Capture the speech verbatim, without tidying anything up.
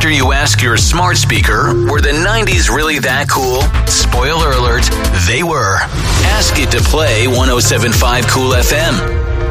after you ask your smart speaker, were the nineties really that cool? Spoiler alert, they were. Ask it to play one oh seven point five Cool F M.